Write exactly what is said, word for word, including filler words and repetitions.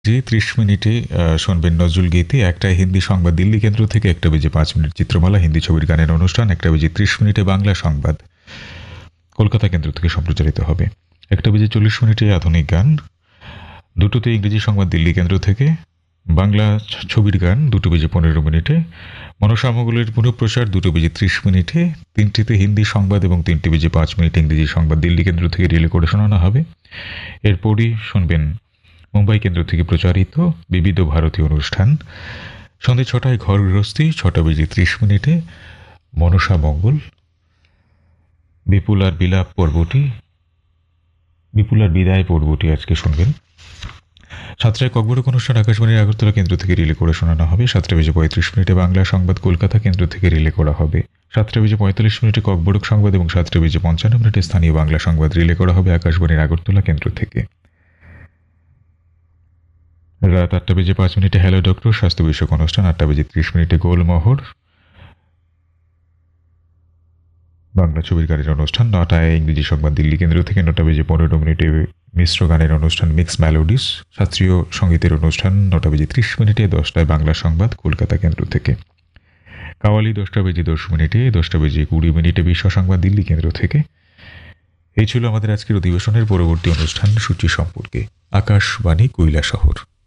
যে ত্রিশ মিনিটে আহ, শুনবেন নজরুল গীতি। একটা হিন্দি সংবাদ দিল্লি কেন্দ্র থেকে, একটা বেজে পাঁচ মিনিট চিত্রমালা হিন্দি ছবির গানের অনুষ্ঠান, একটা বেজে ত্রিশ মিনিটে বাংলা সংবাদ কলকাতা কেন্দ্র থেকে সম্প্রচারিত হবে। একটা বেজে চল্লিশ মিনিটে আধুনিক গান, দুটোতে ইংরেজি সংবাদ দিল্লি কেন্দ্র থেকে, বাংলা ছ- ছবির গান দুটো বেজে পনেরো মিনিটে, মনসামঙ্গলের পুনঃপ্রচার দুটো বেজে ত্রিশ মিনিটে, তিনটিতে হিন্দি সংবাদ এবং তিনটে বেজে পাঁচ মিনিট ইংরেজি সংবাদ দিল্লি কেন্দ্র থেকে রিলে করে শোনানো হবে। এরপরই শুনবেন মুম্বাই কেন্দ্র থেকে প্রচারিত বিবিধ ভারতীয় অনুষ্ঠান। সন্ধে ছটায় ঘর গৃহস্থী, ছটা বেজে ত্রিশ মিনিটে মনসা মঙ্গল, বিপুল আর বিলাপ পর্বটি, বিপুল আর বিদায় পর্বটি আজকে শুনবেন। সাতটায় ককবরক অনুষ্ঠান আকাশবাণীর আগরতলা কেন্দ্র থেকে রিলে করে শোনানো হবে। সাতটা বেজে পঁয়ত্রিশ মিনিটে বাংলা সংবাদ কলকাতা কেন্দ্র থেকে রিলে করা হবে। সাতটা বেজে পঁয়তাল্লিশ মিনিটে ককবরক সংবাদ এবং সাতটা বেজে পঞ্চান্ন মিনিটে স্থানীয় বাংলা সংবাদ রিলে করা হবে আকাশবাণীর আগরতলা কেন্দ্র থেকে। রাত আটটা বেজে পাঁচ মিনিটে হ্যালো ডক্টর স্বাস্থ্য বিষয়ক অনুষ্ঠান, আটটা বেজে ত্রিশ মিনিটে গোলমোহর বাংলা ছবির গানের অনুষ্ঠান, নটায় ইংরেজি সংবাদ দিল্লি কেন্দ্র থেকে, নটা বেজে পনেরো মিনিটে মিশ্র গানের অনুষ্ঠান মিক্স ম্যালোডিস শাস্ত্রীয় সঙ্গীতের অনুষ্ঠান, নটা বেজে ত্রিশ মিনিটে, দশটায় বাংলা সংবাদ কলকাতা কেন্দ্র থেকে। কাওয়ালি দশটা বেজে দশ মিনিটে, দশটা বেজে কুড়ি মিনিটে বিশ্ব সংবাদ দিল্লি কেন্দ্র থেকে। এই ছিল আমাদের আজকের অধিবেশনের পরবর্তী অনুষ্ঠান সূচি সম্পর্কে। আকাশবাণী কৈলাসহর।